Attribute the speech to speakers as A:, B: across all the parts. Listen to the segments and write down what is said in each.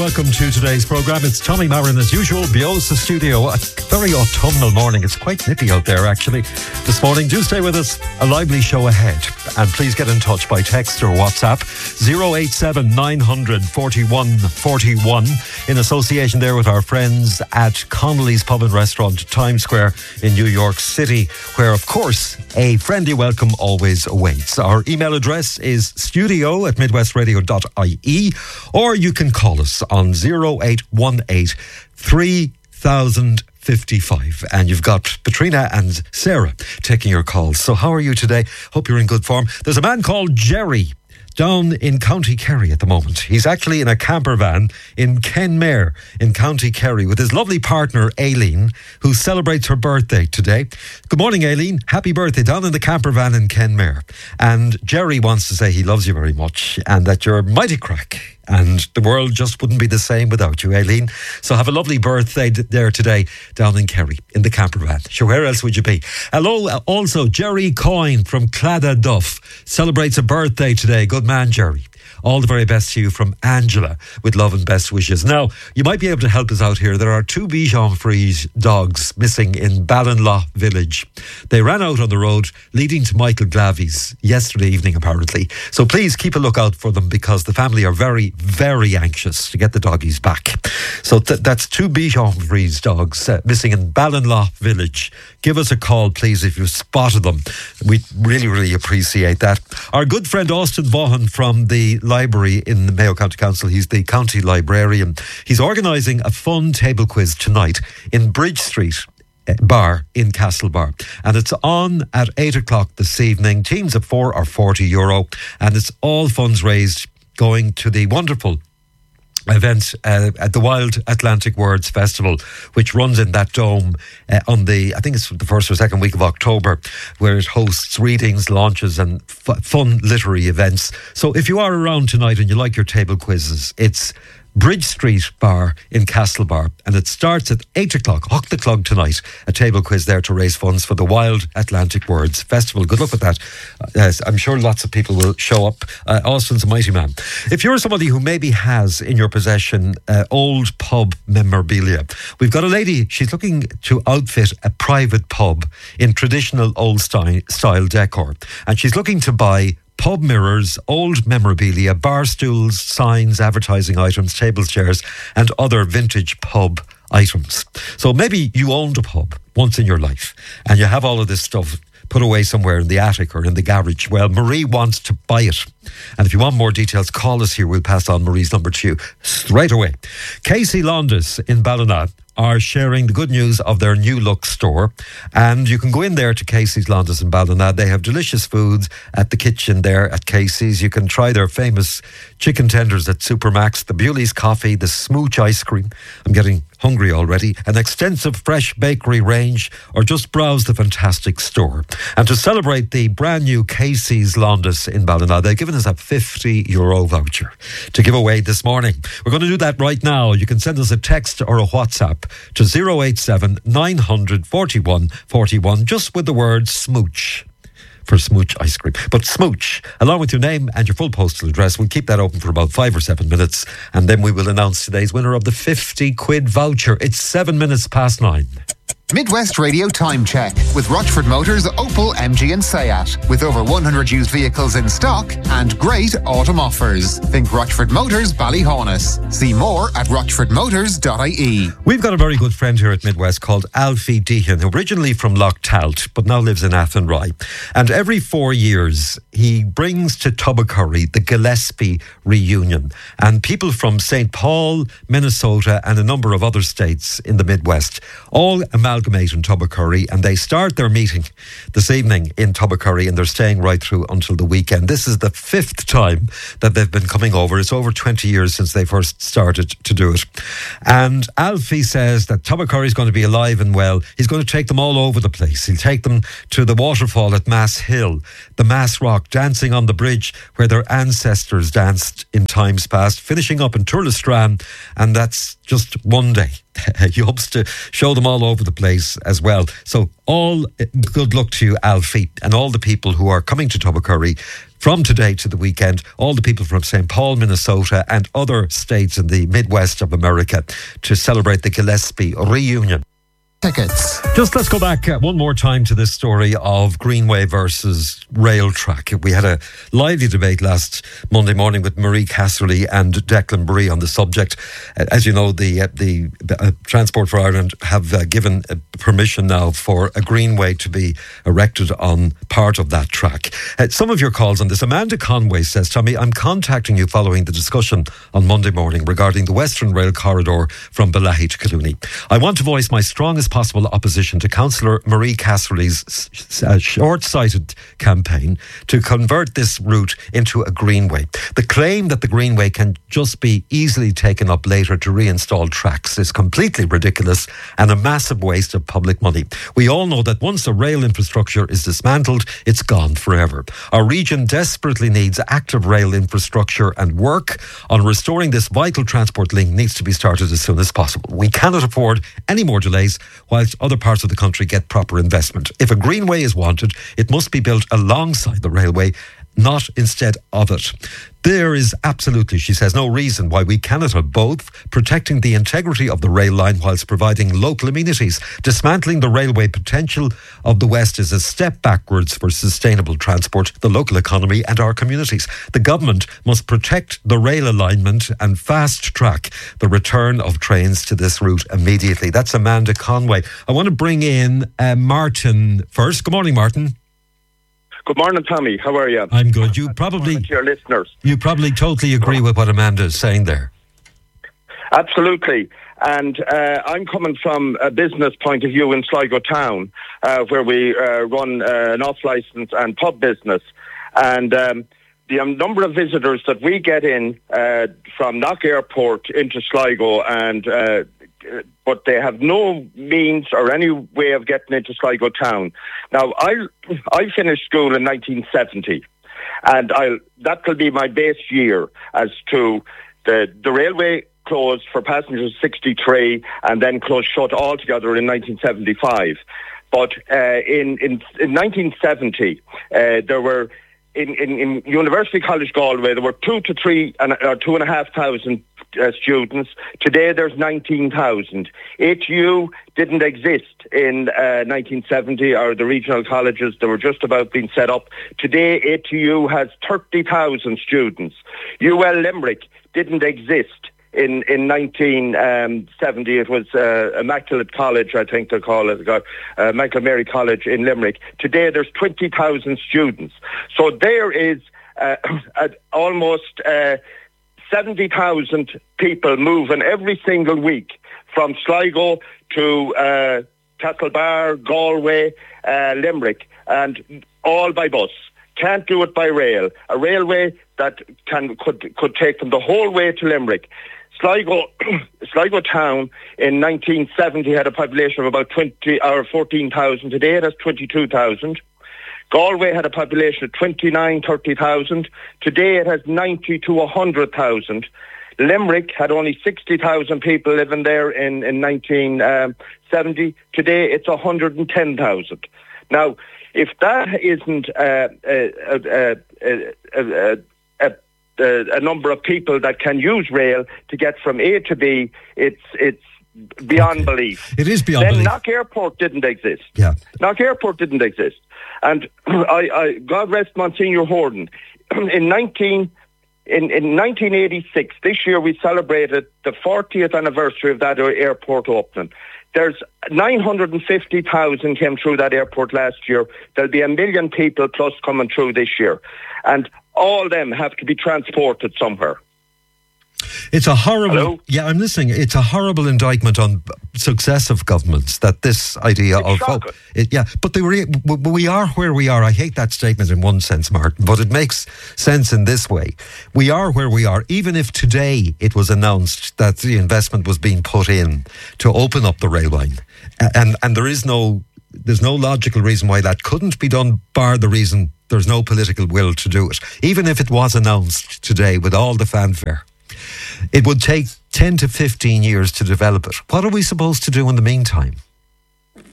A: Welcome to today's programme. It's Tommy Marin as usual, Biosa Studio. A very autumnal morning. It's quite nippy out there actually this morning. Do stay with us. A lively show ahead. And please get in touch by text or WhatsApp 087 900 41 41 in association there with our friends at Connolly's Pub and Restaurant, Times Square in New York City, where of course a friendly welcome always awaits. Our email address is studio@midwestradio.ie, or you can call us on 0818 3055. And you've got Katrina and Sarah taking your calls. So how are you today? Hope you're in good form. There's a man called Jerry down in County Kerry at the moment. He's actually in a camper van in Kenmare in County Kerry with his lovely partner Aileen, who celebrates her birthday today. Good morning, Aileen. Happy birthday down in the camper van in Kenmare. And Jerry wants to say he loves you very much and that you're mighty crack. And the world just wouldn't be the same without you, Aileen. So have a lovely birthday there today down in Kerry, in the camper van. Sure, where else would you be? Hello, also, Jerry Coyne from Cladaduff celebrates a birthday today. Good man, Jerry. All the very best to you from Angela, with love and best wishes. Now, you might be able to help us out here. There are 2 Bichon Frise dogs missing in Ballinlaw village. They ran out on the road leading to Michael Glavy's yesterday evening, apparently. So please keep a lookout for them, because the family are very, very anxious to get the doggies back. So that's 2 Bichon Frise dogs missing in Ballinlaw village. Give us a call, please, if you've spotted them. We really, really appreciate that. Our good friend Austin Vaughan from the library in the Mayo County Council, he's the county librarian. He's organising a fun table quiz tonight in Bridge Street Bar in Castlebar, and it's on at 8 o'clock this evening. Teams of 4 are €40, and it's all funds raised going to the wonderful event at the Wild Atlantic Words Festival, which runs in that dome on the, I think it's the first or second week of October, where it hosts readings, launches and fun literary events. So if you are around tonight and you like your table quizzes, it's Bridge Street Bar in Castlebar, and it starts at 8 o'clock, 8 o'clock tonight, a table quiz there to raise funds for the Wild Atlantic Words Festival. Good luck with that. I'm sure lots of people will show up. Austin's a mighty man. If you're somebody who maybe has in your possession old pub memorabilia, we've got a lady, she's looking to outfit a private pub in traditional old style decor, and she's looking to buy pub mirrors, old memorabilia, bar stools, signs, advertising items, tables, chairs, and other vintage pub items. So maybe you owned a pub once in your life and you have all of this stuff put away somewhere in the attic or in the garage. Well, Marie wants to buy it. And if you want more details, call us here. We'll pass on Marie's number to you straight away. Casey Londis in Ballina are sharing the good news of their new look store, and you can go in there to Casey's Londis in Ballina. They have delicious foods at the kitchen there at Casey's. You can try their famous chicken tenders at Supermax, the Bewley's coffee, the Smooch ice cream. I'm getting hungry already. An extensive fresh bakery range, or just browse the fantastic store. And to celebrate the brand new Casey's Londis in Ballina, they've given us a €50 voucher to give away this morning. We're going to do that right now. You can send us a text or a WhatsApp to 087 900 41 41, just with the word smooch for Smooch ice cream. But smooch, along with your name and your full postal address. We'll keep that open for about 5 or 7 minutes, and then we will announce today's winner of the £50 voucher. It's 7 minutes past 9.
B: Midwest Radio Time Check with Rochford Motors, Opel, MG and Seat. With over 100 used vehicles in stock and great autumn offers. Think Rochford Motors, Ballyhaunis. See more at rochfordmotors.ie.
A: We've got a very good friend here at Midwest called Alfie Deehan, originally from Loch Talt, but now lives in Athenry. And every 4 years, he brings to Tubbercurry the Gillespie reunion. And people from St. Paul, Minnesota, and a number of other states in the Midwest all amalgamate in Tubbercurry, and they start their meeting this evening in Tubbercurry, and they're staying right through until the weekend. This is the 5th time that they've been coming over. It's over 20 years since they first started to do it. And Alfie says that Tubbercurry is going to be alive and well. He's going to take them all over the place. He'll take them to the waterfall at Mass Hill, the Mass Rock, dancing on the bridge where their ancestors danced in times past, finishing up in Turlestrane, and that's just one day. He hopes to show them all over the place. delays as well. So all good luck to you, Alfie, and all the people who are coming to Tubbercurry from today to the weekend, all the people from St. Paul, Minnesota and other states in the Midwest of America to celebrate the Gillespie reunion.
B: Tickets.
A: Just let's go back one more time to this story of Greenway versus rail track. We had a lively debate last Monday morning with Marie Casserly and Declan Bree on the subject. As you know, the Transport for Ireland have given permission now for a Greenway to be erected on part of that track. Some of your calls on this. Amanda Conway says, Tommy, I'm contacting you following the discussion on Monday morning regarding the Western Rail Corridor from Balahy to Collooney. I want to voice my strongest possible opposition to Councillor Marie Casserly's short-sighted campaign to convert this route into a Greenway. The claim that the Greenway can just be easily taken up later to reinstall tracks is completely ridiculous and a massive waste of public money. We all know that once a rail infrastructure is dismantled, it's gone forever. Our region desperately needs active rail infrastructure, and work on restoring this vital transport link needs to be started as soon as possible. We cannot afford any more delays whilst other parts of the country get proper investment. If a Greenway is wanted, it must be built alongside the railway, not instead of it. There is absolutely, she says, no reason why we cannot have both, protecting the integrity of the rail line whilst providing local amenities. Dismantling the railway potential of the West is a step backwards for sustainable transport, the local economy and our communities. The government must protect the rail alignment and fast track the return of trains to this route immediately. That's Amanda Conway. I want to bring in Martin first. Good morning, Martin.
C: Good morning, Tommy. How are you?
A: I'm good. You probably
C: to your listeners.
A: You probably totally agree with what Amanda is saying there.
C: Absolutely. And I'm coming from a business point of view in Sligo town, where we run an off-licence and pub business. And the number of visitors that we get in from Knock Airport into Sligo, and but they have no means or any way of getting into Sligo town. Now, I finished school in 1970, and that will be my base year as to the railway closed for passengers 63 and then closed shut altogether in 1975. But in 1970, there were in University College Galway, there were 2,500 students. Today there's 19,000. ATU didn't exist in 1970, or the regional colleges, they were just about being set up. Today ATU has 30,000 students. UL Limerick didn't exist in 1970. It was Immaculate College, I think they call it, Michael Mary College in Limerick. Today there's 20,000 students. So there is almost 70,000 people moving every single week from Sligo to Castlebar, Galway, Limerick, and all by bus. Can't do it by rail. A railway that could take them the whole way to Limerick. Sligo town in 1970 had a population of about 14,000. Today it has 22,000. Galway had a population of 30,000. Today it has 90 to 100,000. Limerick had only 60,000 people living there in 1970. Today it's 110,000. Now, if that isn't a number of people that can use rail to get from A to B, it's beyond belief.
A: It is beyond
C: belief.
A: Then
C: Knock Airport didn't exist.
A: Yeah.
C: Knock Airport didn't exist. And I God rest Monsignor Horden. In 1986, this year we celebrated the 40th anniversary of that airport opening. There's 950,000 came through that airport last year. There'll be 1 million people plus coming through this year. And all them have to be transported somewhere.
A: It's a horrible...
C: Hello?
A: Yeah, I'm listening. It's a horrible indictment on successive governments, that this idea
C: it's
A: of... but we are where we are. I hate that statement in one sense, Martin, but it makes sense in this way. We are where we are, even if today it was announced that the investment was being put in to open up the rail line. And there's no logical reason why that couldn't be done, bar the reason there's no political will to do it. Even if it was announced today with all the fanfare, it would take 10 to 15 years to develop it. What are we supposed to do in the meantime?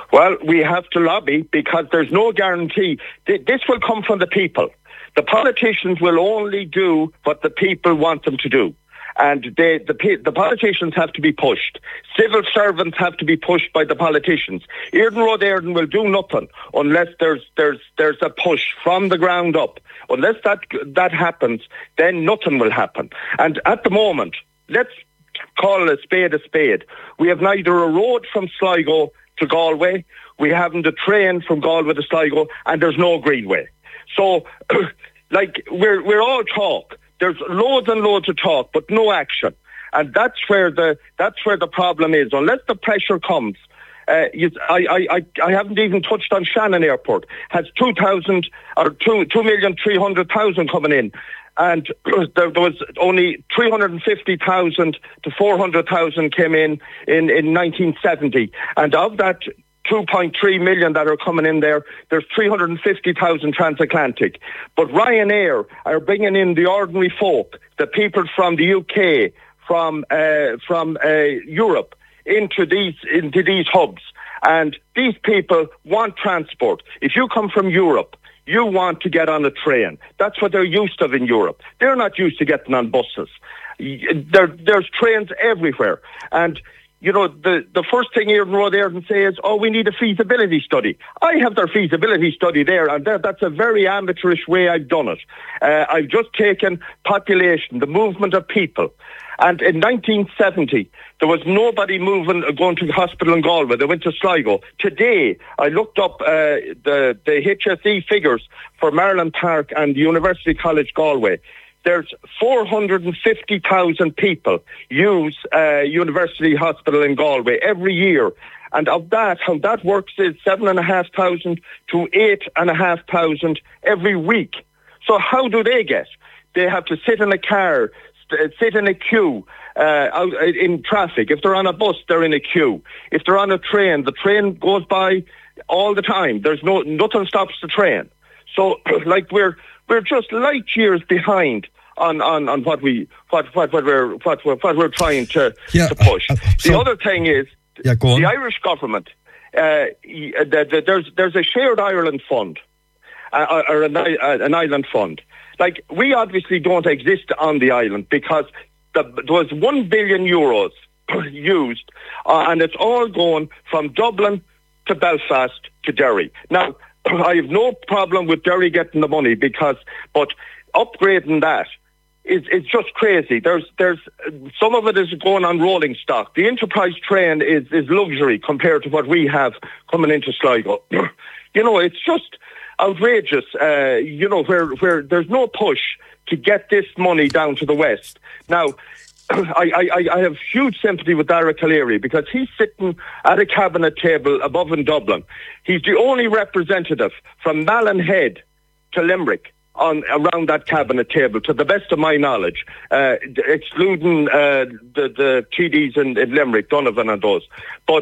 C: Well, we have to lobby because there's no guarantee. This will come from the people. The politicians will only do what the people want them to do. And the politicians have to be pushed. Civil servants have to be pushed by the politicians. Éireann Rud Éireann will do nothing unless there's a push from the ground up. Unless that happens, then nothing will happen. And at the moment, let's call a spade. We have neither a road from Sligo to Galway, we haven't a train from Galway to Sligo, and there's no greenway. So, we're all talk. There's loads and loads of talk, but no action, and that's where the problem is. Unless the pressure comes, I haven't even touched on Shannon Airport. Has 2,300,000 coming in, and there was only 350,000 to 400,000 came in 1970, and of that 2.3 million that are coming in there, there's 350,000 transatlantic. But Ryanair are bringing in the ordinary folk, the people from the UK, from Europe, into these hubs. And these people want transport. If you come from Europe, you want to get on a train. That's what they're used to in Europe. They're not used to getting on buses. There's trains everywhere. And you know, the first thing Éireann Rud Éireann say is, we need a feasibility study. I have their feasibility study there, and that's a very amateurish way I've done it. I've just taken population, the movement of people. And in 1970, there was nobody going to the hospital in Galway. They went to Sligo. Today, I looked up the HSE figures for Maryland Park and University College Galway. There's 450,000 people use University Hospital in Galway every year. And of that, how that works is 7,500 to 8,500 every week. So how do they get? They have to sit in a car, sit in a queue out in traffic. If they're on a bus, they're in a queue. If they're on a train, the train goes by all the time. There's nothing stops the train. So we're just light years behind on what we're trying to push. The other thing is the Irish government. There's a shared Ireland fund or an island fund. We obviously don't exist on the island because there was €1 billion used, and it's all going from Dublin to Belfast to Derry. Now, I have no problem with Derry getting the money but upgrading that is just crazy. There's some of it is going on rolling stock. The Enterprise train is luxury compared to what we have coming into Sligo. It's just outrageous. Where there's no push to get this money down to the west. Now, I have huge sympathy with Dara Calleary because he's sitting at a cabinet table above in Dublin. He's the only representative from Malin to Limerick around that cabinet table, to the best of my knowledge, excluding the TDs in Limerick, Donovan and those. But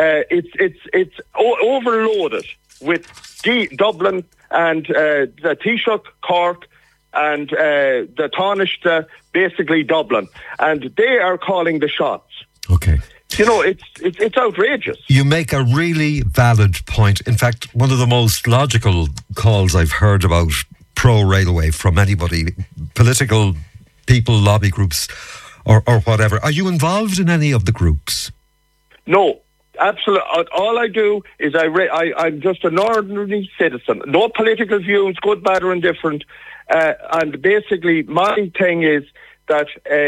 C: it's overloaded with Dublin and the Taoiseach, Cork, and the Taoiseach, basically Dublin, and they are calling the shots.
A: Okay.
C: It's outrageous.
A: You make a really valid point. In fact, one of the most logical calls I've heard about pro-railway from anybody, political people, lobby groups, or whatever. Are you involved in any of the groups?
C: No. Absolutely. All I do is I'm just an ordinary citizen. No political views, good, bad, or indifferent. And basically, my thing is that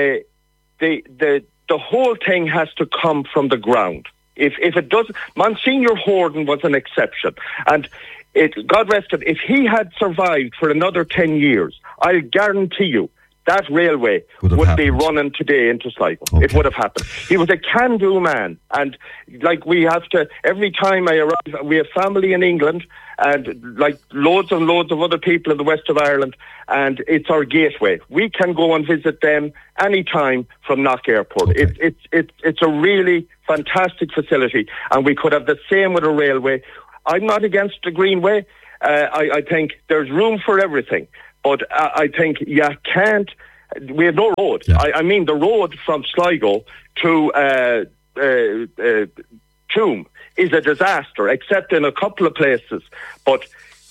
C: the whole thing has to come from the ground. If it doesn't, Monsignor Horden was an exception, and God rest him. If he had survived for another 10 years, I guarantee you that railway would be running today into Sligo. Okay. It would have happened. He was a can-do man, and we have to, every time I arrive, we have family in England, and loads and loads of other people in the west of Ireland, and it's our gateway. We can go and visit them anytime from Knock Airport. Okay. It's a really fantastic facility, and we could have the same with a railway. I'm not against the Greenway. I think there's room for everything. But I think we have no road. Yeah. I mean, the road from Sligo to Tuam is a disaster, except in a couple of places. But,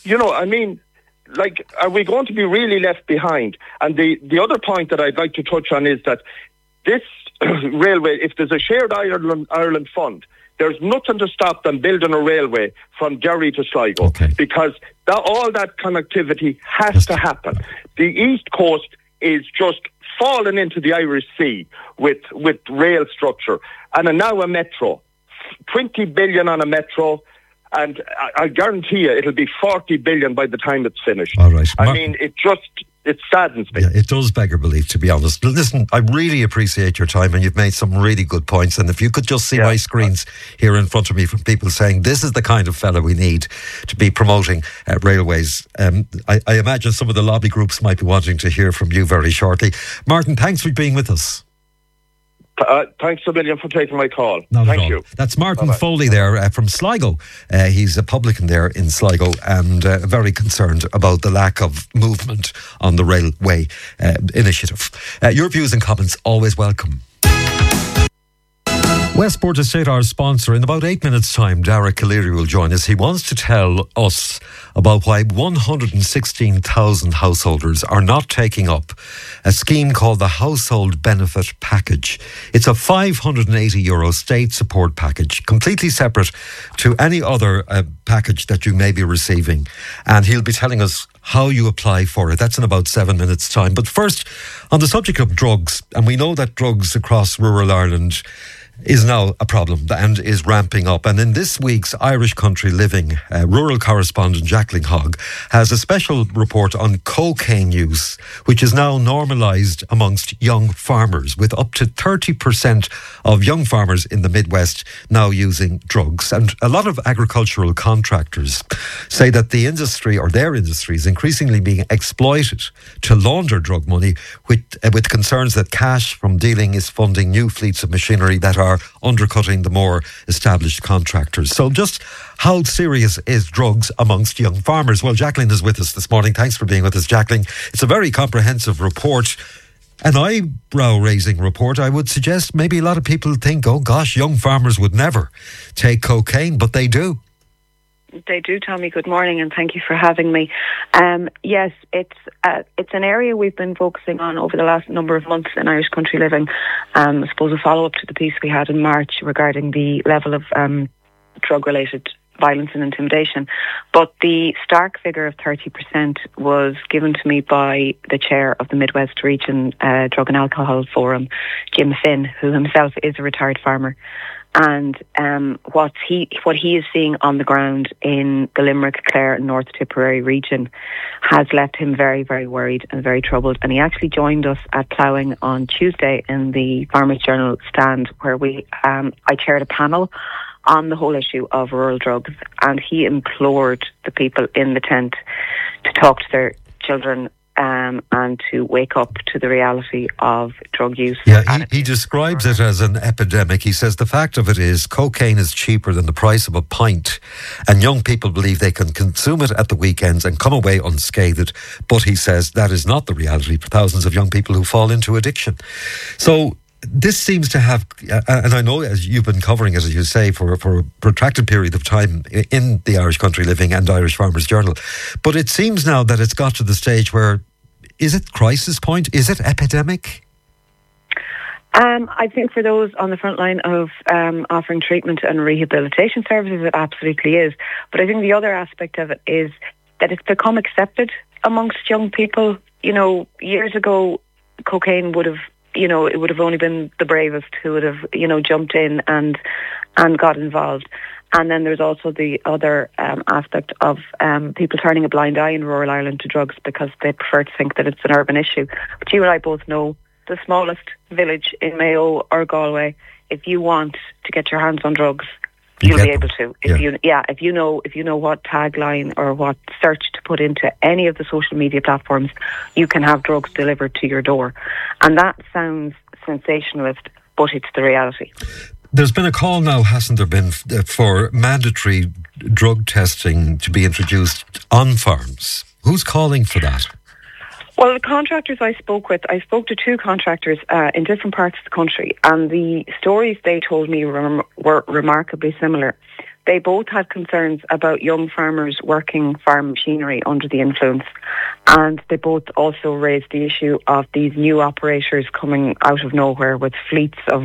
C: are we going to be really left behind? And the other point that I'd like to touch on is that this railway, if there's a shared Ireland fund, there's nothing to stop them building a railway from Derry to Sligo, because all that connectivity has to happen. The East Coast is just falling into the Irish Sea with rail structure. And now a metro, 20 billion on a metro, and I guarantee you it'll be 40 billion by the time it's finished.
A: All right.
C: It saddens me.
A: Yeah, it does beggar belief, to be honest. Listen, I really appreciate your time, and you've made some really good points. And if you could just see my screens here in front of me from people saying this is the kind of fella we need to be promoting railways. I imagine some of the lobby groups might be wanting to hear from you very shortly. Martin, thanks for being with us.
C: Thanks a million for taking my call.
A: Thank you. That's Martin Foley there from Sligo. He's a publican there in Sligo, and very concerned about the lack of movement on the railway initiative. Your views and comments always welcome. Westport Estate, our sponsor. In about 8 minutes' time, Derek Calleary will join us. He wants to tell us about why 116,000 householders are not taking up a scheme called the Household Benefit Package. It's a €580 state support package, completely separate to any other package that you may be receiving. And he'll be telling us how you apply for it. That's in about 7 minutes' time. But first, on the subject of drugs, and we know that drugs across rural Ireland is now a problem and is ramping up. And in this week's Irish Country Living, rural correspondent Jacqueline Hogg has a special report on cocaine use, which is now normalised amongst young farmers, with up to 30% of young farmers in the Midwest now using drugs. And a lot of agricultural contractors say that the industry, or their industry, is increasingly being exploited to launder drug money, with concerns that cash from dealing is funding new fleets of machinery that are undercutting the more established contractors. So just how serious is drugs amongst young farmers? Well, Jacqueline is with us this morning. Thanks for being with us, Jacqueline. It's a very comprehensive report, an eyebrow-raising report. I would suggest maybe a lot of people think, oh gosh, young farmers would never take cocaine, but they do.
D: They do, Tommy. Good morning, and thank you for having me. Yes, it's an area we've been focusing on over the last number of months in Irish Country Living. I suppose a follow-up to the piece we had in March regarding the level of drug-related violence and intimidation. But the stark figure of 30% was given to me by the chair of the Midwest Region Drug and Alcohol Forum, Jim Finn, who himself is a retired farmer. And what he is seeing on the ground in the Limerick, Clare and North Tipperary region has left him very, very worried and very troubled. And he actually joined us at Ploughing on Tuesday in the Farmers Journal stand, where I chaired a panel on the whole issue of rural drugs, and he implored the people in the tent to talk to their children and to wake up to the reality of drug use.
A: Yeah, he describes it as an epidemic. He says the fact of it is cocaine is cheaper than the price of a pint, and young people believe they can consume it at the weekends and come away unscathed. But he says that is not the reality for thousands of young people who fall into addiction. So this seems to have, and I know as you've been covering it, as you say, for a protracted period of time in the Irish Country Living and Irish Farmers Journal, but it seems now that it's got to the stage where, is it crisis point? Is it epidemic?
D: I think for those on the front line of offering treatment and rehabilitation services, it absolutely is. But I think the other aspect of it is that it's become accepted amongst young people. You know, years ago, cocaine would have, it would have only been the bravest who would have, jumped in and got involved. And then there's also the other aspect of people turning a blind eye in rural Ireland to drugs because they prefer to think that it's an urban issue. But you and I both know the smallest village in Mayo or Galway, if you want to get your hands on drugs, you'll be able to. If you know what tagline or what search to put into any of the social media platforms, you can have drugs delivered to your door. And that sounds sensationalist, but it's the reality.
A: There's been a call now, hasn't there been, for mandatory drug testing to be introduced on farms? Who's calling for that?
D: Well, the contractors I spoke to two contractors in different parts of the country, and the stories they told me were remarkably similar. They both had concerns about young farmers working farm machinery under the influence, and they both also raised the issue of these new operators coming out of nowhere with fleets of,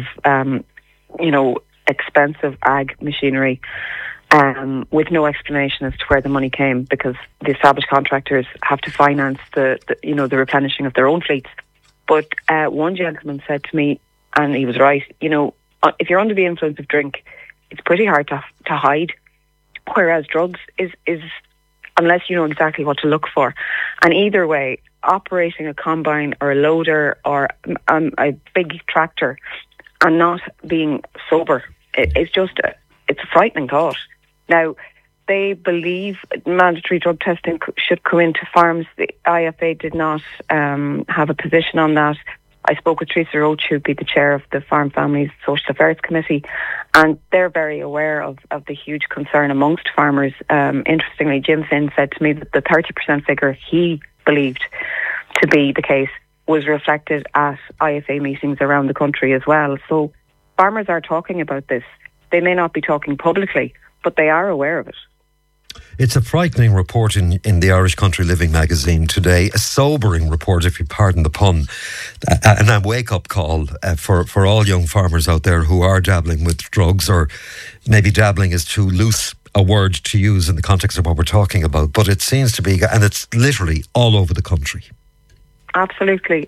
D: expensive ag machinery, with no explanation as to where the money came, because the established contractors have to finance the replenishing of their own fleets. But one gentleman said to me, and he was right, if you're under the influence of drink, it's pretty hard to hide, whereas drugs is unless you know exactly what to look for. And either way, operating a combine or a loader or a big tractor and not being sober, it's a frightening thought. Now, they believe mandatory drug testing should come into farms. The IFA did not have a position on that. I spoke with Teresa Roach, who'd be the chair of the Farm Families Social Affairs Committee, and they're very aware of the huge concern amongst farmers. Interestingly, Jim Finn said to me that the 30% figure he believed to be the case was reflected at IFA meetings around the country as well. So farmers are talking about this. They may not be talking publicly, but they are aware of it.
A: It's a frightening report in the Irish Country Living magazine today, a sobering report, if you pardon the pun, and a wake-up call for all young farmers out there who are dabbling with drugs, or maybe dabbling is too loose a word to use in the context of what we're talking about, but it seems to be, and it's literally all over the country.
D: Absolutely.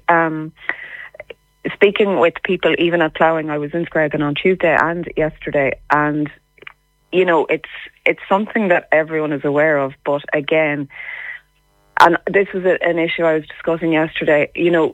D: Speaking with people, even at ploughing, I was in Scragan on Tuesday and yesterday, and it's something that everyone is aware of, but again, and this was an issue I was discussing yesterday,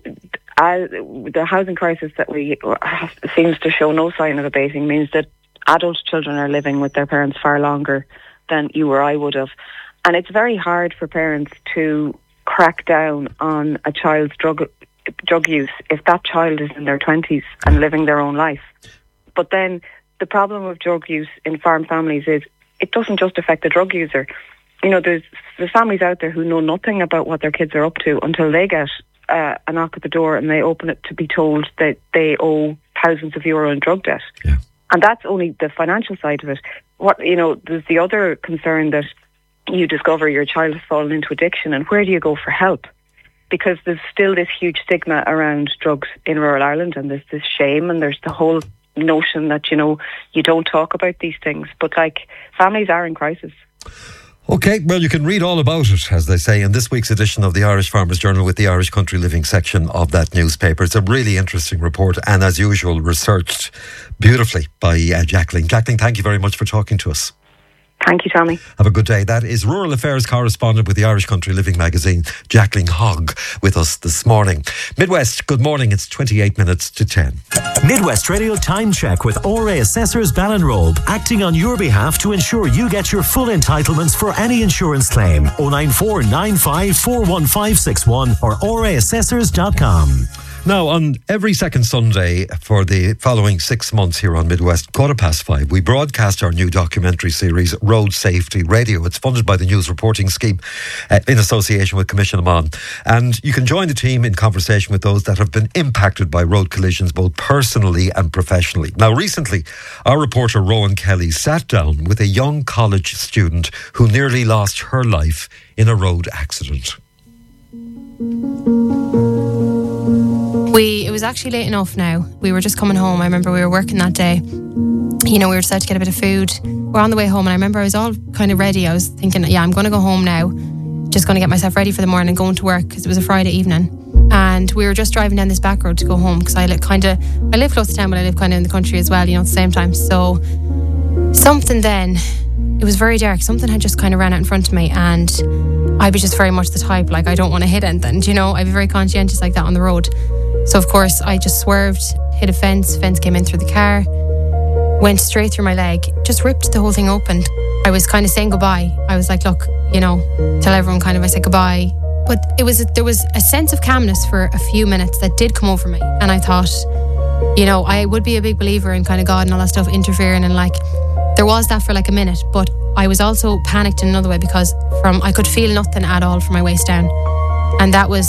D: the housing crisis that seems to show no sign of abating means that adult children are living with their parents far longer than you or I would have. And it's very hard for parents to crack down on a child's drug use if that child is in their 20s and living their own life. But then the problem with drug use in farm families is it doesn't just affect the drug user. There's families out there who know nothing about what their kids are up to until they get a knock at the door and they open it to be told that they owe thousands of euro in drug debt.
A: Yeah.
D: And that's only the financial side of it. There's the other concern that you discover your child has fallen into addiction, and where do you go for help? Because there's still this huge stigma around drugs in rural Ireland, and there's this shame, and there's the whole notion that, you don't talk about these things. But families are in crisis.
A: OK, well, you can read all about it, as they say, in this week's edition of the Irish Farmers Journal with the Irish Country Living section of that newspaper. It's a really interesting report, and as usual, researched beautifully by Jacqueline. Jacqueline, thank you very much for talking to us.
D: Thank you, Tommy.
A: Have a good day. That is Rural Affairs correspondent with the Irish Country Living magazine, Jacqueline Hogg, with us this morning. Midwest, good morning. It's 28 minutes to 10.
E: Midwest Radio Time Check with ORA Assessors Ballinrobe, acting on your behalf to ensure you get your full entitlements for any insurance claim. 094 95 41561 or oraassessors.com.
A: Now, on every second Sunday for the following 6 months here on Midwest, 5:15, we broadcast our new documentary series, Road Safety Radio. It's funded by the News Reporting Scheme in association with Commission Amman. And you can join the team in conversation with those that have been impacted by road collisions, both personally and professionally. Now, recently, our reporter Rowan Kelly sat down with a young college student who nearly lost her life in a road accident.
F: It was actually late enough now. We were just coming home. I remember we were working that day. We were decided to get a bit of food. We're on the way home, and I remember I was all kind of ready. I was thinking, I'm going to go home now. Just going to get myself ready for the morning, going to work, because it was a Friday evening. And we were just driving down this back road to go home, because I live close to town, but I live kind of in the country as well, at the same time. So something then, it was very dark. Something had just kind of ran out in front of me, and I was just very much the type, I don't want to hit anything, I'd be very conscientious like that on the road. So of course I just swerved, hit a fence came in through the car, went straight through my leg, just ripped the whole thing open. I was kind of saying goodbye. I was like, look, tell everyone I said goodbye. But there was a sense of calmness for a few minutes that did come over me, and I thought, I would be a big believer in kind of God and all that stuff interfering, and there was that for a minute, but I was also panicked in another way because I could feel nothing at all from my waist down, and that was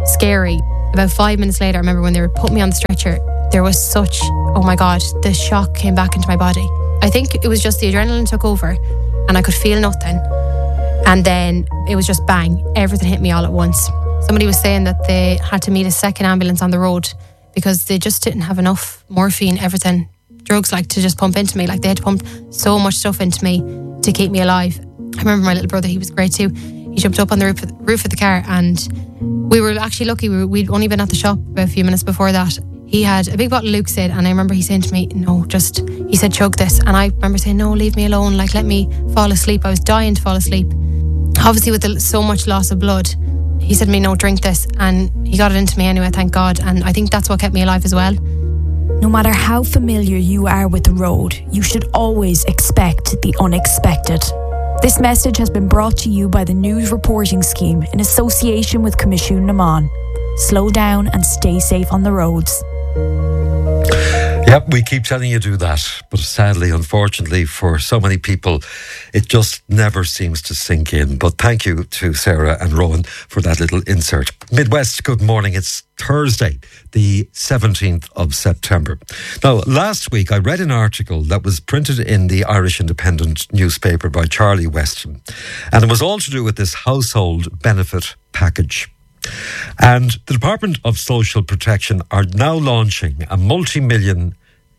F: scary. About 5 minutes later, I remember when they were putting me on the stretcher, there was such, oh my God, the shock came back into my body. I think it was just the adrenaline took over and I could feel nothing. And then it was just bang, everything hit me all at once. Somebody was saying that they had to meet a second ambulance on the road because they just didn't have enough morphine, everything, drugs like to just pump into me. Like they had to pump so much stuff into me to keep me alive. I remember my little brother, he was great too. He jumped up on the roof of the car and we were actually lucky. We'd only been at the shop about a few minutes before that. He had a big bottle of Lucozade and I remember he saying to me, no, he said, chug this. And I remember saying, no, leave me alone. Like, let me fall asleep. I was dying to fall asleep. Obviously with so much loss of blood, he said to me, no, drink this. And he got it into me anyway, thank God. And I think that's what kept me alive as well.
G: No matter how familiar you are with the road, you should always expect the unexpected. This message has been brought to you by the News Reporting Scheme in association with Commission Naman. Slow down and stay safe on the roads.
A: Yep, we keep telling you to do that, but sadly, unfortunately, for so many people, it just never seems to sink in. But thank you to Sarah and Rowan for that little insert. Midwest, good morning. It's Thursday, the 17th of September. Now, last week I read an article that was printed in the Irish Independent newspaper by Charlie Weston, and it was all to do with this household benefit package. And the Department of Social Protection are now launching a multi-media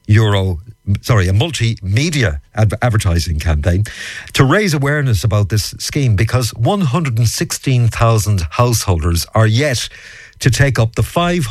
A: advertising campaign to raise awareness about this scheme because 116,000 householders are yet to take up the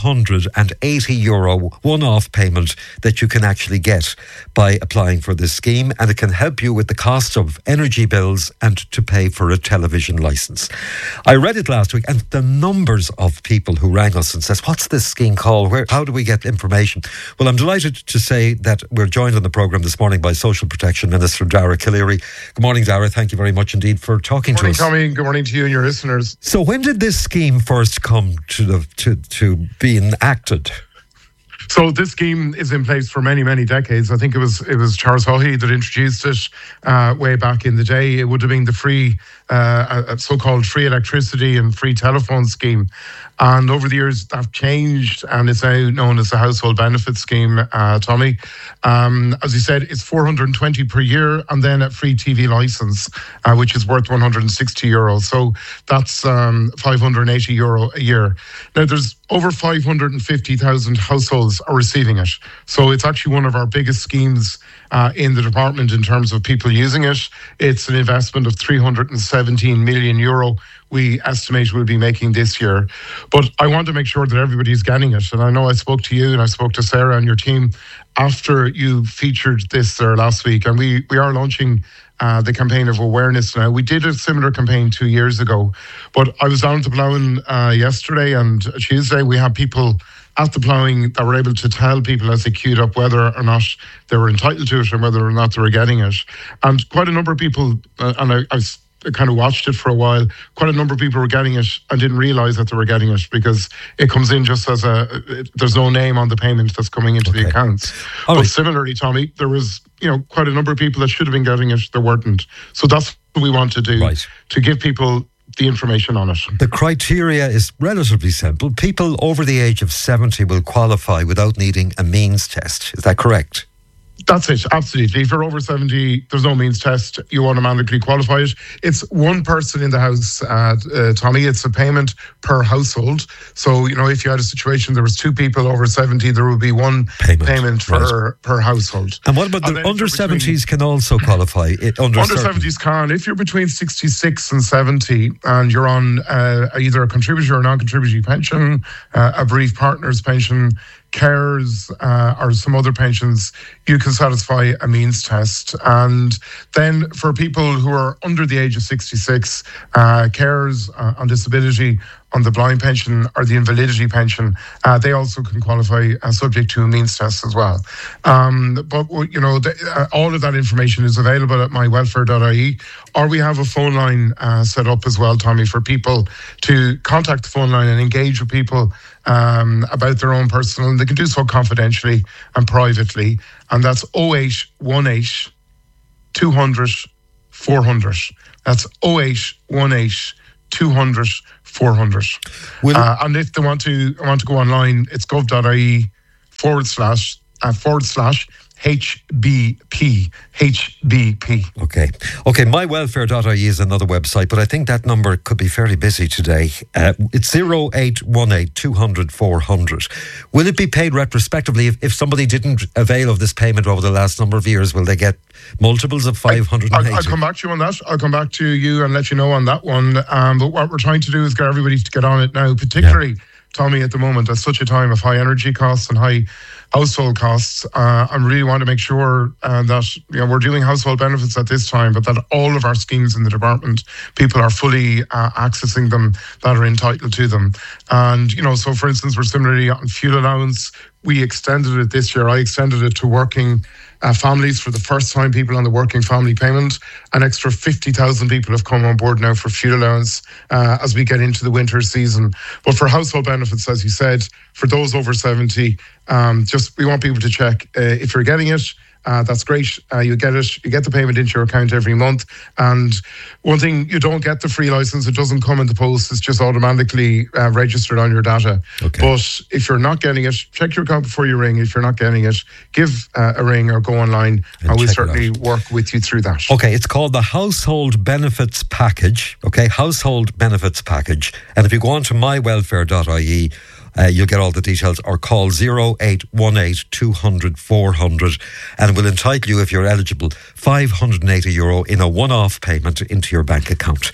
A: €580 one-off payment that you can actually get by applying for this scheme, and it can help you with the cost of energy bills and to pay for a television licence. I read it last week and the numbers of people who rang us and says, what's this scheme called? How do we get information? Well, I'm delighted to say that we're joined on the programme this morning by Social Protection Minister Darragh Killeary. Good morning, Darragh. Thank you very much indeed for talking to us.
H: Good morning, Tommy. Good morning to you and your listeners.
A: So when did this scheme first come to be enacted?
H: So this scheme is in place for many, many decades. I think it was Charles Haughey that introduced it way back in the day. It would have been the free, so-called free electricity and free telephone scheme. And over the years, that changed, and it's now known as the Household Benefit Scheme, Tommy. As you said, it's €420 per year, and then a free TV licence, which is worth €160. So that's €580 a year. Now, there's over 550,000 households are receiving it. So it's actually one of our biggest schemes in the department in terms of people using it. It's an investment of €317 million we estimate we'll be making this year. But I want to make sure that everybody's getting it. And I know I spoke to you and I spoke to Sarah and your team after you featured this there last week. And we are launching the campaign of awareness now. We did a similar campaign 2 years ago. But I was down to Ploughing yesterday and Tuesday. We had people at the ploughing that were able to tell people as they queued up whether or not they were entitled to it and whether or not they were getting it. And quite a number of people, and I kind of watched it for a while, quite a number of people were getting it and didn't realise that they were getting it because it comes in just as there's no name on the payment that's coming into the accounts. But similarly, Tommy, there was quite a number of people that should have been getting it that weren't. So that's what we want to do, to give people the information on it.
A: The criteria is relatively simple. People over the age of 70 will qualify without needing a means test. Is that correct?
H: That's it, absolutely. If you're over 70, there's no means test. You automatically qualify it. It's one person in the house, Tommy. It's a payment per household. So, if you had a situation, there was two people over 70, there would be one payment per household.
A: And what about the under 70s can also qualify? Under
H: 70s can. If you're between 66 and 70 and you're on either a contributory or non-contributory pension, a bereaved partner's pension, carers or some other pensions, you can satisfy a means test. And then for people who are under the age of 66, carers on disability, on the blind pension or the invalidity pension, they also can qualify subject to a means test as well. But all of that information is available at mywelfare.ie, or we have a phone line set up as well, Tommy, for people to contact the phone line and engage with people about their own personal, and they can do so confidentially and privately, and that's 0818 200 400. That's 0818 200 400. And if they want to go online, it's gov.ie /HBP.
A: Okay, mywelfare.ie is another website, but I think that number could be fairly busy today. It's 0818 200 400. Will it be paid retrospectively if somebody didn't avail of this payment over the last number of years? Will they get multiples of 580?
H: I'll come back to you on that. I'll come back to you and let you know on that one. But what we're trying to do is get everybody to get on it now, particularly, Tommy, at the moment, at such a time of high energy costs and high household costs. I really want to make sure that we're doing household benefits at this time, but that all of our schemes in the department, people are fully accessing them that are entitled to them. And, so for instance, we're similarly on fuel allowance. We extended it this year. I extended it to working families for the first time, people on the working family payment. An extra 50,000 people have come on board now for fuel allowance as we get into the winter season. But for household benefits, as you said, for those over 70, we want people to check if you're getting it. That's great. You get it. You get the payment into your account every month. And one thing, you don't get the free license. It doesn't come in the post. It's just automatically registered on your data.
A: Okay.
H: But if you're not getting it, check your account before you ring. If you're not getting it, give a ring or go online, and we'll certainly work with you through that.
A: Okay, it's called the Household Benefits Package. Okay, Household Benefits Package. And if you go on to mywelfare.ie, you'll get all the details, or call 0818 200 400, and it will entitle you, if you're eligible, €580 in a one-off payment into your bank account.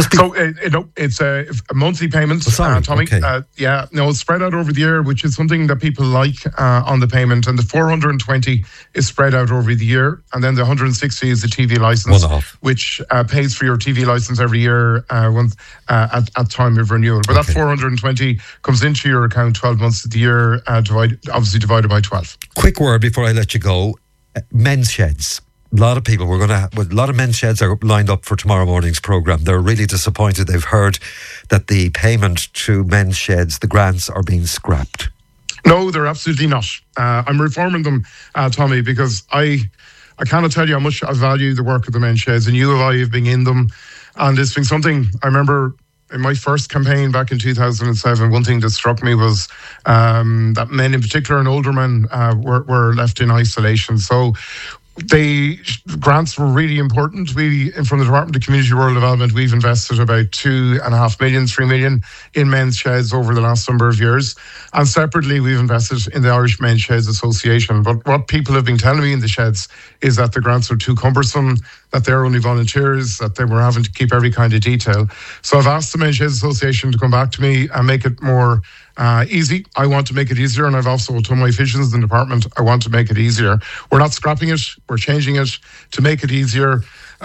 H: It's a monthly payment, Tommy.
A: Okay.
H: It's spread out over the year, which is something that people like on the payment. And the 420 is spread out over the year, and then the 160 is the TV license,
A: one-off,
H: which pays for your TV license every year at time of renewal. But that 420 comes into your account 12 months of the year, divided by 12.
A: Quick word before I let you go. Men's sheds. A lot of people, a lot of men's sheds are lined up for tomorrow morning's programme. They're really disappointed. They've heard that the payment to men's sheds, the grants, are being scrapped.
H: No, they're absolutely not. I'm reforming them, Tommy, because I cannot tell you how much I value the work of the men's sheds, and you and I have been in them. And it's been something, I remember in my first campaign back in 2007, one thing that struck me was that men in particular, and older men, were left in isolation. So the grants were really important. We, from the Department of Community Rural Development, we've invested about 2.5 million, 3 million in men's sheds over the last number of years. And separately, we've invested in the Irish Men's Sheds Association. But what people have been telling me in the sheds is that the grants are too cumbersome, that they're only volunteers, that they were having to keep every kind of detail. So I've asked the Men's Sheds Association to come back to me and make it more easy. I want to make it easier, and I've also told my officials in the department I want to make it easier. We're not scrapping it, we're changing it to make it easier.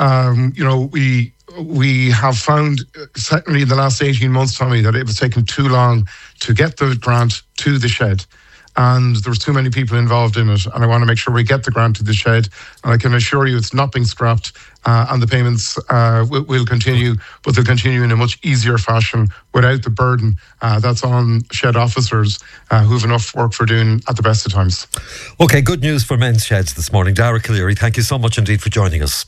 H: We have found, certainly in the last 18 months, Tommy, that it was taking too long to get the grant to the shed. And there was too many people involved in it, and I want to make sure we get the grant to the shed. And I can assure you it's not being scrapped, and the payments will continue, but they'll continue in a much easier fashion without the burden that's on shed officers who have enough work for doing at the best of times.
A: Okay, good news for men's sheds this morning. Dara Calleary, thank you so much indeed for joining us.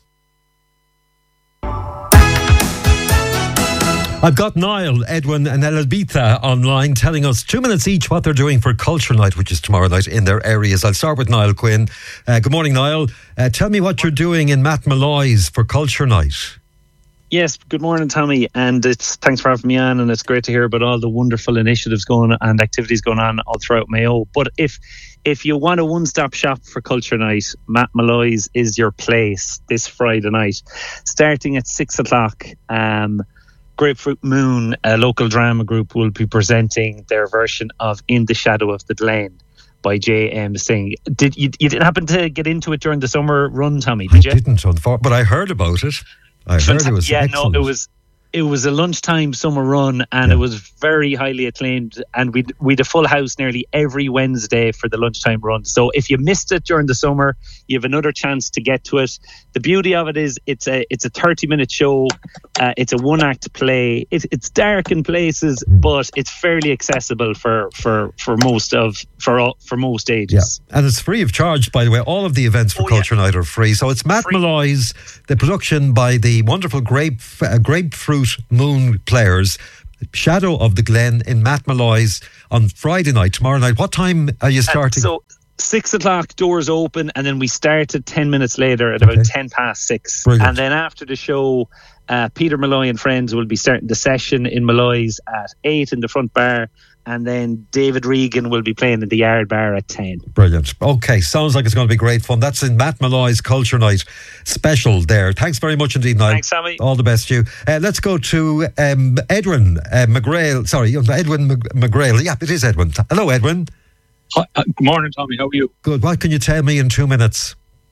A: I've got Niall, Edwin and Elabitha online telling us 2 minutes each what they're doing for Culture Night, which is tomorrow night in their areas. I'll start with Niall Quinn. Good morning, Niall. Tell me what you're doing in Mattmalloy's for Culture Night.
I: Yes, good morning, Tommy, and thanks for having me on, and it's great to hear about all the wonderful initiatives going and activities going on all throughout Mayo. But if you want a one-stop shop for Culture Night, Mattmalloy's is your place this Friday night, starting at 6 o'clock. Grapefruit Moon, a local drama group, will be presenting their version of In the Shadow of the Glen by J.M. Singh. You didn't happen to get into it during the summer run, Tommy, did you?
A: I didn't, but I heard about it. I heard it was excellent.
I: No, it was a lunchtime summer run, and it was very highly acclaimed, and we'd a full house nearly every Wednesday for the lunchtime run. So if you missed it during the summer, you have another chance to get to it. The beauty of it is it's a 30-minute show. It's a one-act play. It's dark in places, but it's fairly accessible for most ages.
A: Yeah. And it's free of charge, by the way. All of the events for Culture Night are free. So it's Mattmalloy's, the production by the wonderful Grapefruit Fruit Moon Players, Shadow of the Glen in Matt Malloy's on Friday night, tomorrow night. What time are you starting?
I: So 6 o'clock, doors open, and then we start at 10 minutes later at about 6:10.
A: Brilliant.
I: And then after the show, Peter Malloy and friends will be starting the session in Malloy's at 8 in the front bar, and then David Regan will be playing in the Yard Bar at 10.
A: Brilliant. Okay, sounds like it's going to be great fun. That's in Matt Malloy's Culture Night special there. Thanks very much indeed, Niall.
I: Thanks, Sammy.
A: All the best to you. Let's go to Edwin McGrail. Sorry, Edwin McGrail. Yeah, it is Edwin. Hello, Edwin.
J: Hi, good morning, Tommy. How are you?
A: Good. What can you tell me in 2 minutes?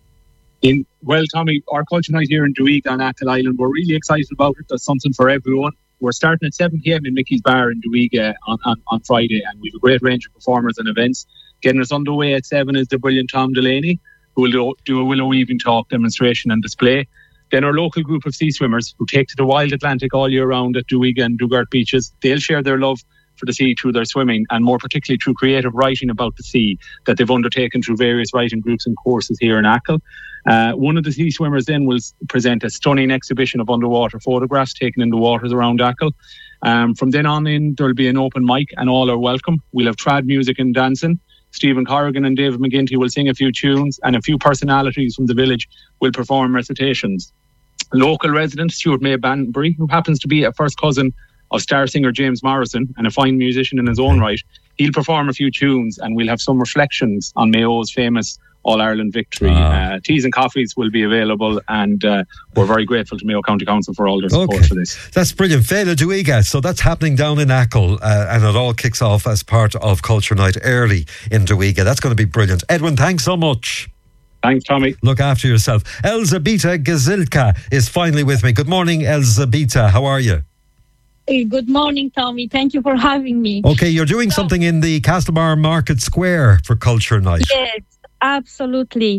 J: Well, Tommy, our Culture Night here in Doig on Achill Island, we're really excited about it. There's something for everyone. We're starting at 7 p.m. in Mickey's Bar in Doig on Friday, and we have a great range of performers and events. Getting us underway at 7 is the brilliant Tom Delaney, who will do a willow weaving talk, demonstration and display. Then our local group of sea swimmers who take to the wild Atlantic all year round at Doig and Dugart beaches. They'll share their love for the sea through their swimming, and more particularly through creative writing about the sea that they've undertaken through various writing groups and courses here in Achill. One of the sea swimmers then will present a stunning exhibition of underwater photographs taken in the waters around Achill. From then on in, there'll be an open mic and all are welcome. We'll have trad music and dancing. Stephen Corrigan and David McGinty will sing a few tunes, and a few personalities from the village will perform recitations. Local resident Stuart May Banbury, who happens to be a first cousin of star singer James Morrison and a fine musician in his own right, he'll perform a few tunes, and we'll have some reflections on Mayo's famous All-Ireland victory. Teas and coffees will be available, and we're very grateful to Mayo County Council for all their support for this.
A: That's brilliant. Féile Duiga. So that's happening down in Achill, and it all kicks off as part of Culture Night early in Duiga. That's going to be brilliant. Edwin, thanks so much.
J: Thanks, Tommy.
A: Look after yourself. Elzbieta Gazilka is finally with me. Good morning, Elzbieta. How are you?
K: Good morning, Tommy. Thank you for having me.
A: Okay, you're doing something in the Castlebar Market Square for Culture Night.
K: Yes, absolutely.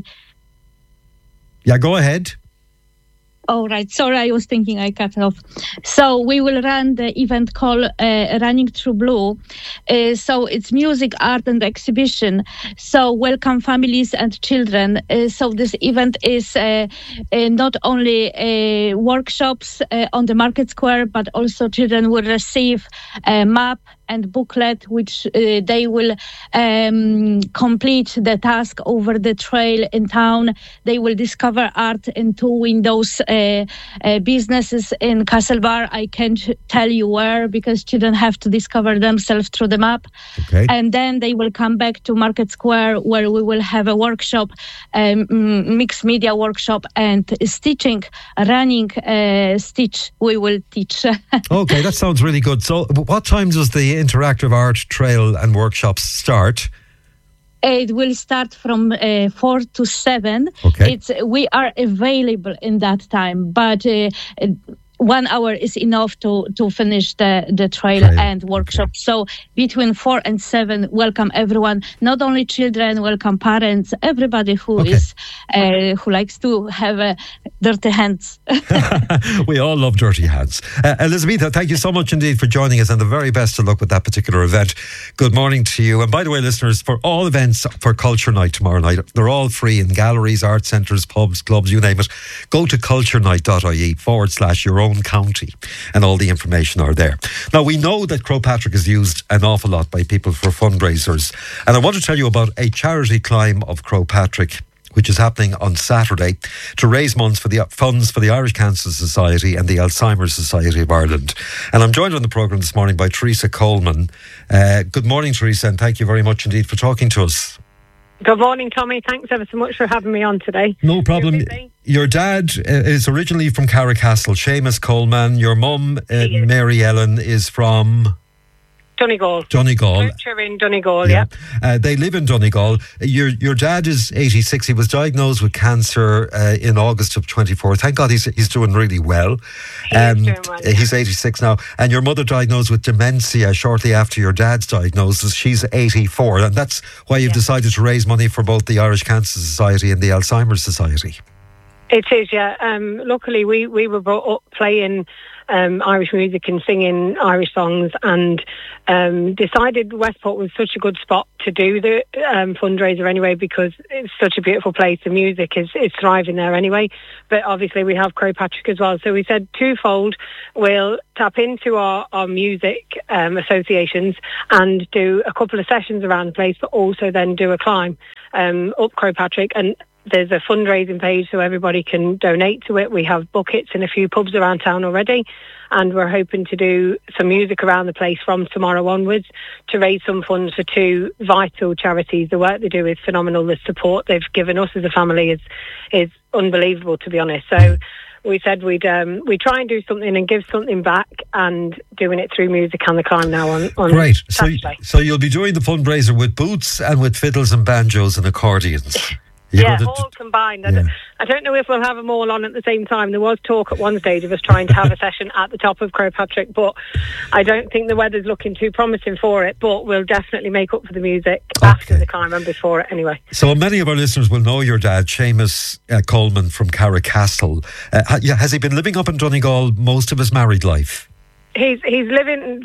A: Yeah, go ahead.
K: All right. Sorry, I was thinking I cut it off. So we will run the event called Running Through Blue. So it's music, art and exhibition. So welcome families and children. So this event is not only workshops on the Market Square, but also children will receive a map and booklet, which they will complete the task over the trail in town. They will discover art in 2 windows businesses in Castlebar. I can't tell you where, because children have to discover themselves through the map.
A: Okay.
K: And then they will come back to Market Square, where we will have a workshop, mixed media workshop, and stitching, running stitch we will teach.
A: Okay, that sounds really good. So what time does the interactive art trail and workshops start?
K: It will start from 4 to 7.
A: Okay.
K: We are available in that time, but 1 hour is enough to finish the trail and workshop. Okay. So between 4 and 7, welcome everyone. Not only children, welcome parents, everybody who is who likes to have dirty hands.
A: We all love dirty hands. Elizabeth, thank you so much indeed for joining us, and the very best of luck with that particular event. Good morning to you. And by the way, listeners, for all events for Culture Night tomorrow night, they're all free in galleries, art centres, pubs, clubs, you name it. Go to culturennight.ie/your own county, and all the information are there. Now, we know that Croagh Patrick is used an awful lot by people for fundraisers, and I want to tell you about a charity climb of Croagh Patrick, which is happening on Saturday to raise funds for the Irish Cancer Society and the Alzheimer's Society of Ireland. And I'm joined on the programme this morning by Teresa Coleman. Good morning, Teresa, and thank you very much indeed for talking to us.
L: Good morning, Tommy. Thanks ever so much for having me on today.
A: No problem. Your dad is originally from Carricastle, Seamus Coleman. Your mum, Mary Ellen, is from
L: Donegal.
A: Donegal.
L: They're in Donegal, yeah.
A: They live in Donegal. Your dad is 86. He was diagnosed with cancer in August of 24. Thank God he's doing really well.
L: He's doing well.
A: He's 86 now. And your mother diagnosed with dementia shortly after your dad's diagnosis. She's 84. And that's why you've decided to raise money for both the Irish Cancer Society and the Alzheimer's Society.
L: It is, yeah. Luckily, we were brought up playing Irish music and singing Irish songs, and decided Westport was such a good spot to do the fundraiser anyway, because it's such a beautiful place. The music is thriving there anyway, but obviously we have Croagh Patrick as well. So we said twofold: we'll tap into our music associations and do a couple of sessions around the place, but also then do a climb up Croagh Patrick. And there's a fundraising page so everybody can donate to it. We have buckets in a few pubs around town already, and we're hoping to do some music around the place from tomorrow onwards to raise some funds for two vital charities. The work they do is phenomenal. The support they've given us as a family is unbelievable, to be honest. So we said we'd try and do something and give something back, and doing it through music and the climb now on
A: Great.
L: Saturday.
A: So you'll be doing the fundraiser with boots and with fiddles and banjos and accordions.
L: All combined. I don't know if we'll have them all on at the same time. There was talk at one stage of us trying to have a session at the top of Croagh Patrick, but I don't think the weather's looking too promising for it. But we'll definitely make up for the music after the climb and before it anyway.
A: So many of our listeners will know your dad, Seamus Coleman from Carricastle. Has he been living up in Donegal most of his married life?
L: He's living.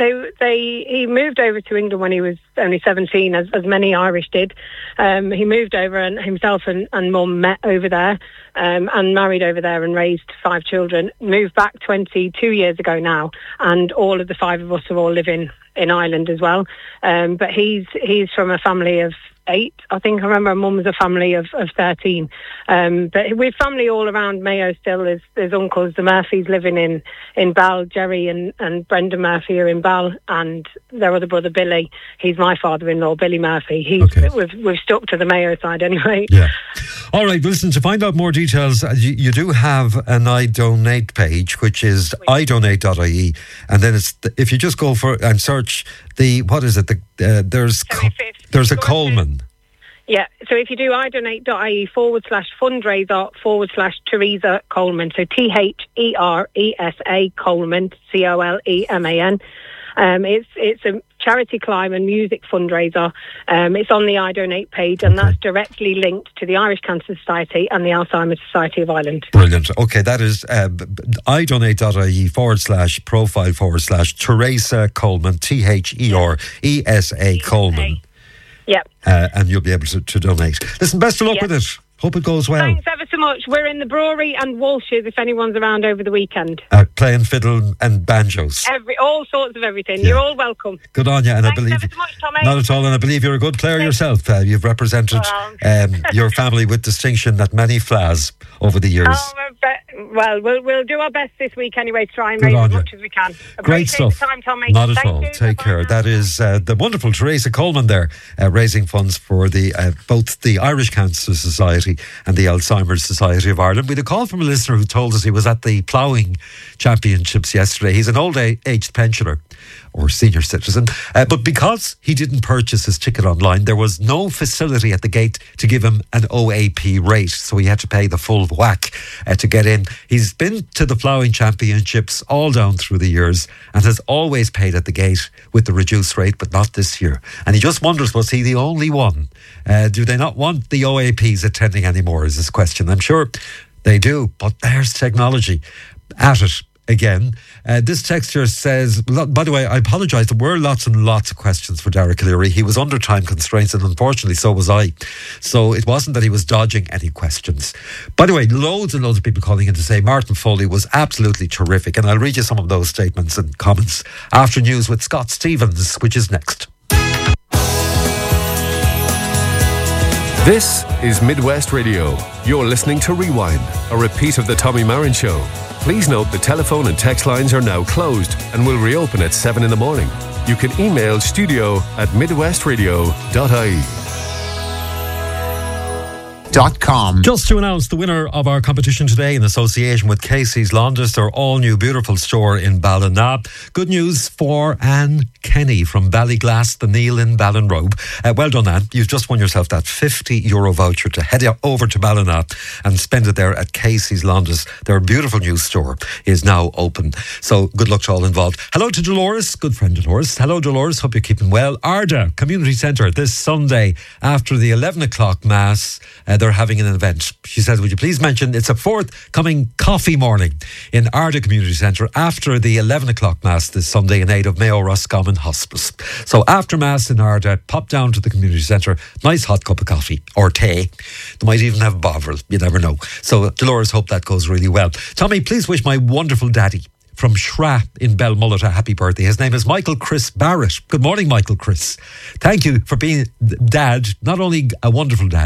L: He moved over to England when he was only 17, as many Irish did. He moved over, and himself and Mum met over there, and married over there and raised 5 children. Moved back 22 years ago now, and all of the 5 of us are all living in Ireland as well. But he's from a family of 8. I think I remember Mum was a family of 13. But we've family all around Mayo still. There's uncles, the Murphys living in Bal. Jerry and Brendan Murphy are in Bal, and their other brother Billy, he's my father-in-law, Billy Murphy. We've stuck to the Mayo side anyway.
A: Yeah. All right, listen, to find out more details, you do have an iDonate page, which is idonate.ie, and then if you just go for and search there's a Coleman.
L: Yeah, so if you do idonate.ie /fundraiser/Teresa Coleman, so THERESA Coleman, COLEMAN. It's a charity climb and music fundraiser. It's on the iDonate page, and that's directly linked to the Irish Cancer Society and the Alzheimer's Society of Ireland.
A: Brilliant. Okay, that is idonate.ie /profile /Teresa Coleman, THERESA Coleman.
L: Yep.
A: And you'll be able to donate. Listen, best of luck with it. Hope it goes well.
L: Thanks ever so much. We're in the brewery and Walsh's if anyone's around over the weekend.
A: Playing fiddle and banjos.
L: All sorts of everything. Yeah. You're all welcome.
A: Good on you. And
L: Thanks
A: I believe
L: ever so much, Tommy.
A: Not at all. And I believe you're a good player yourself. You've represented your family with distinction at many flas over the years.
L: We'll do our best this week anyway to try and raise as much as we can.
A: Great stuff.
L: The time, Tommy.
A: Not at all. Take care. That is the wonderful Teresa Coleman there, raising funds for both the Irish Cancer Society and the Alzheimer's Society of Ireland. We had a call from a listener who told us he was at the ploughing championships yesterday. He's an old-aged pensioner or senior citizen, but because he didn't purchase his ticket online, there was no facility at the gate to give him an OAP rate, so he had to pay the full whack to get in. He's been to the ploughing championships all down through the years and has always paid at the gate with the reduced rate, but not this year. And he just wonders, was he the only one? Do they not want the OAPs attending anymore, is his question. I'm sure they do, but there's technology at it again. This texter says, by the way, I apologise, there were lots and lots of questions for Derek Leary. He was under time constraints, and unfortunately so was I. So it wasn't that he was dodging any questions. By the way, loads and loads of people calling in to say Martin Foley was absolutely terrific, and I'll read you some of those statements and comments after news with Scott Stevens, which is next.
M: This is Midwest Radio. You're listening to Rewind, a repeat of the Tommy Marin Show. Please note the telephone and text lines are now closed and will reopen at 7 in the morning. You can email studio@midwestradio.ie.
A: Just to announce the winner of our competition today in association with Casey's Londis, their all-new beautiful store in Ballina. Good news for Anne Kenny from Ballyglass, the Neil in Ballinrobe. Well done, Anne. You've just won yourself that €50 voucher to head over to Ballina and spend it there at Casey's Londis. Their beautiful new store is now open. So good luck to all involved. Hello to Dolores, good friend Dolores. Hello, Dolores. Hope you're keeping well. Arda Community Centre this Sunday after the 11 o'clock Mass. they're having an event. She says, would you please mention it's a forthcoming coffee morning in Ardagh Community Centre after the 11 o'clock Mass this Sunday in aid of Mayo Roscommon Hospice. So after Mass in Ardagh, pop down to the community centre, nice hot cup of coffee or tea. They might even have Bovril, you never know. So Dolores, hope that goes really well. Tommy, please wish my wonderful daddy from Shra in Belmullet a happy birthday. His name is Michael Chris Barrett. Good morning, Michael Chris. Thank you for being dad, not only a wonderful dad,